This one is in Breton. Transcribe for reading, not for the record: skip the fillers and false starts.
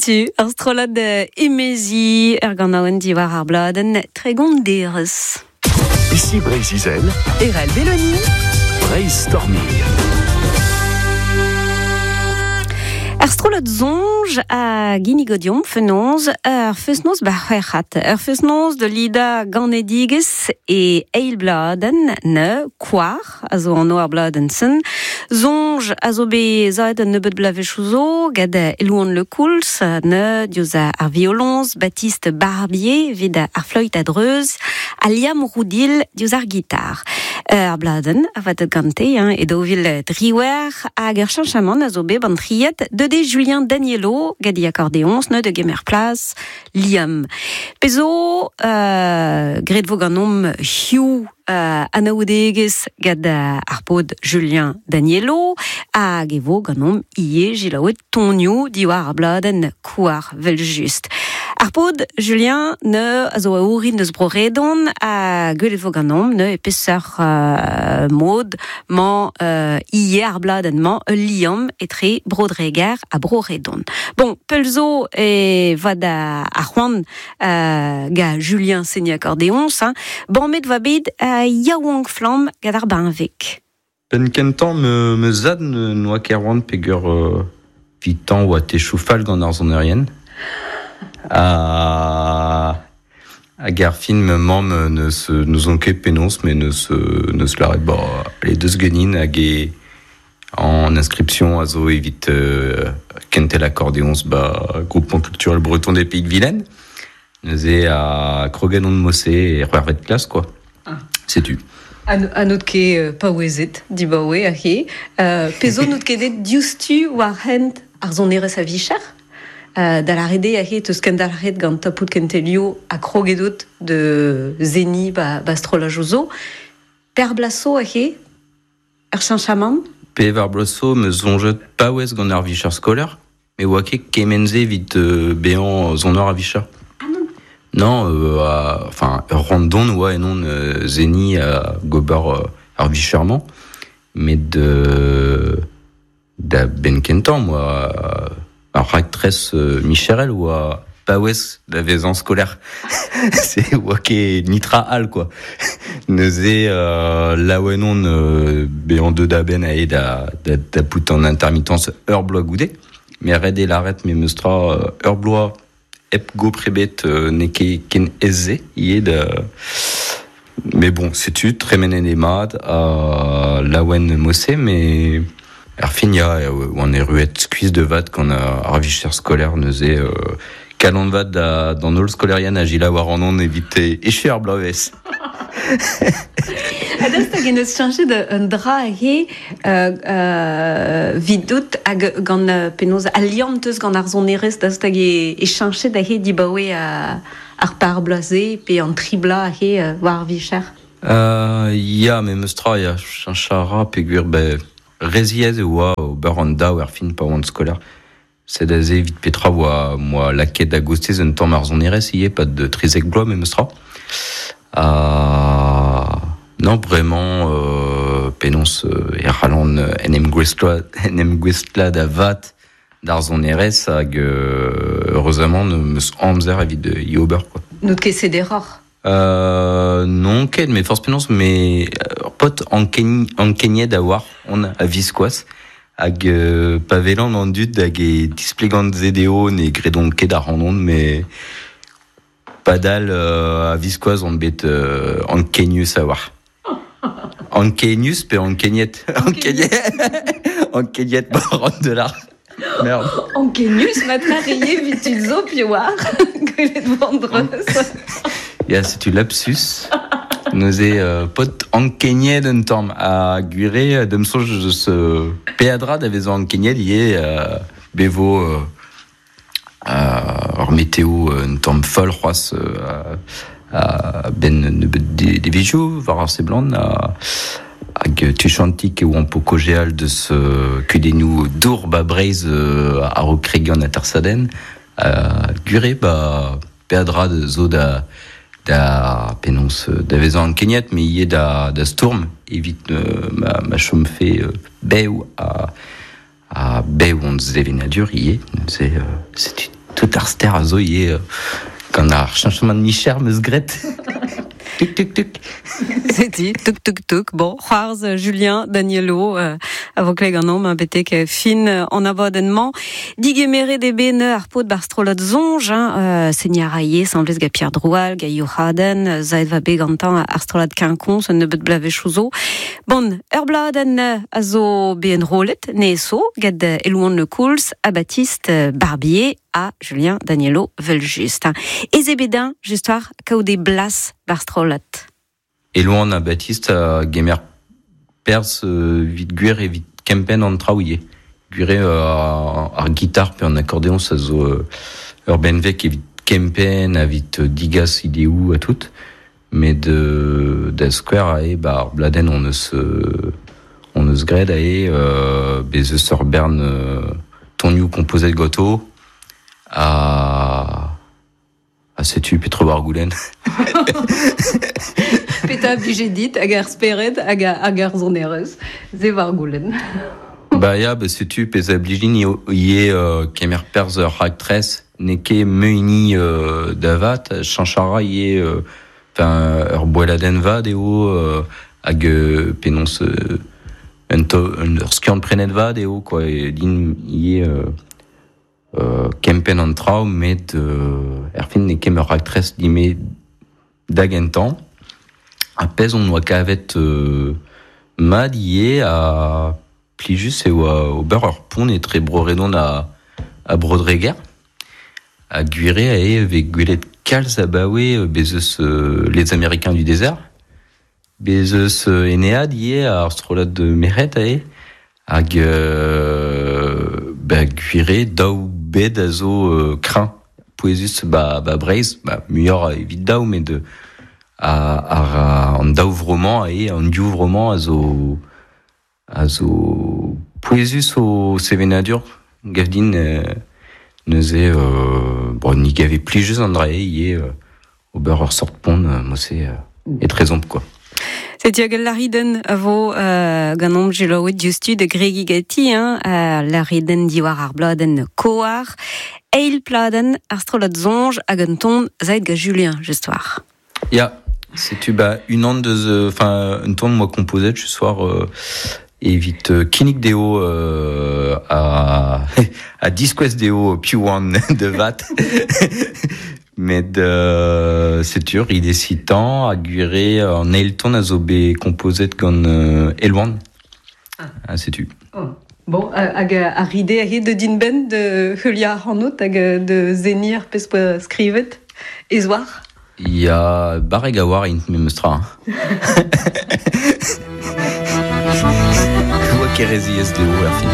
setu, ar strolad emezi, ganaouen diwar ar bladen, tregont deres. Ici Brézizel, Erel Belloni, Brainstorming. Ar strolad zonj a ginigodium fenonz feusnoz c'hwec'hat. Feusnoz de lida ganediges e eil bladen ne kwar, a zo an oar bladen sen. Zonj a zo be zaed an nebeud blavechouzo, gad elouan le kouls, ne diouz ar violons, Baptiste Barbier, vid ar floit adreuz, a Liam Roudil diouz ar gitar. Ar bladen, a vat gante, e dovil driwer, hag ur chanchaman a zo be ban triet, de Julien Danielo, gadi accordéons, ne de gemer place, Liam. Pezo, gret vog an om Hugh anaoudeges gad ar pod Julien Danielo, hag e vog an om ie gilaouet tonio diwar ar bladen kouar vel just. Ar pod Julien ne a zo a ourin deus broredon a gwelet vog an om ne e peseur mod man ie ar bladen man Liam etre brodreger a broredon. Bon, pelzo e vad a c'hoant ga Julien seni accordéons, bon met va bet yaouang flam gad ar banvek. Ben kentan me zad noa kerwan pegur vitan oa te choufal gant ar zonerien. Hag ar film mamm neus on ket penaos, mais neus lare les deus ganin hag e en inscription a zo evit kentel accordéons groupement culturel breton des Pays de Vilaine. Neus e a krogen on mosse e c'hwervet klas, quoi. C'est tu. Anout ket paouezet, di baoe a he. Pezo nout kedet dioustu war hent ar zonerez a vicher. Da la rede a he teus ken da la red gant tapout kentelio a krogedot de zeni bastrolajozo. Per blaso a he, ar chanchaman. Pe var blaso me zonjet paouez gant ar vicher skoler, me oa ket kemenze vit bean zonor a vicher. Non, enfin, randon, ouais, non, zeni a gobar ar vicherman, mais da ben kentan, moi, ar actrice Micherel ou a paouez da vezan scolaire. C'est ouake nitra al, quoi. Neuze la ouais non bean de da ben a da pout en intermittence ur bloa goude, mais rede l'arrête me meustra ur bloa ep go prebet neke ken eze ie de. Mais bon, c'est-tu très menen emad a lawen mosse, mais ar fin ya on est ruet skuiz de vat qu'on a ar vicher scolaire neuze kalon vat dans nol scolarian a gila war an on evite eche ar blaves. Adest hag en eus chanche un dra a he vidout hag gant penoz aliam teus gant ar zonerez d'ast hag e chanche da he di baoe ar par blaze pe an tribla a he war vicher. Ya, me meustra ya chanchara pegur reziez oa o baranda ou ar fin pa oant skolar. C'est da ze vit petra oa moi laket da gostez un tamm ar zonerez ie pat de trizek bloa me meustra. Non, vraiment, penons e c'halon enem gwestla da vat d'ar zonerez hag heureusement meus amzer evit iober, quoi. Nout ket sederor. Non ket, mais force penons, mais pot an kenyed a war on a viskoaz hag pavelan an dud hag e displegant zedeo ne gredon ket ar randon, mais padal a viskoaz on bet an kenyus a war. An kenyus pe an kenyet. An kenyet baron de l'art. Merde. An kenyus matra reye vitu zo piouar. Gwelet vandreuz. Ya, c'est-tu lapsus. Neuze pot an kenyet un tamm a gure dem soj eus peadra da vezo an kenyet ie bevo ar meteo un tamm fol c'hoaz ben de vijou var ar seblant hag tuchantik ou un po kogeal deus kudennoù dour breiz a rokregan a tersaden gure peadra zo da penons da vezan an kenyet, mais ie da stourm evit ma chomfe bew a bew on zevenadur ie c'est tout arster a zo ie quand a changement de micher meus gret. Tuk tuk tuk. C'est dit, tuk tuk tuk. Bon, Juarz, Julien, Danielo, avocleg an nom, betek fin en abonnement. Digemere DB ne arpo de barstrolot zonj, seignaraie, semblez ga Pierre Droual, ga Johaden, zaed va begantan arstrolot quincon, se ne bet blave chouzo. Bon, bladen a zo ben rolet, ne so, gad elouan le Kouls, a Baptiste Barbier, a Julien Danielo veul just. Ezebedin, justoire, kao des blas barstrolot. Et loin a Baptiste a gemer pers vit guer et vit kempen an traouie. Guer ar guitare pe an accordéon ça zo urbenvek et vit kempen a vit digas idéou à tout. Mais de square ae bar bladen on eus gred ae bezeux ur bern tonioù composé de goto a setu petro bargoulen. Peta obligé dit hag ar speret hag ar zonereus ze vargoulen. Setu pez obligin ie kemer perz ur actress neke meuni davat chanchara ie ur boeladen vad eo hag penons ur skiant prenet vad eo quoi din ie kempen an trao met er fin ne kemer actress dime dagentan a pez on oa kavet mad ie a plijus eo o beur ur pont e tre broredon a brodreger a guire ae ve gwelet kalz a bawe bezeus les Américains du désert bezeus enead ie ar strolad de meret ae hag guire daou bed a zo krin poezus breiz muior evit daou met de an daouvroman ae an diouvrement a zo poezus o sevenadur gavdin neuze ni gave plijus an dra ie o beur ur sort pont mosse et trezomp quoi. C'est Diagel Lariden avo ganom geloet justu de Gregi Gati, Lariden diwar ar bladen koar, eil pladen arstrolot zonj hag un ton zaid ga Julien justoire. C'est une an de un ton moi composé ce soir evite kinik deo a disquest deo piouan de vat. Mais c'est sûr, il est citant à guérir en Elton à zobé composé gant Elwan. C'est tu. Bon, a ride a de dinben de Julia Hanot de zenir pespo skrivet ezwar. Il y a barregawar int memestra. Quoi qu'éresi est de haut à fin.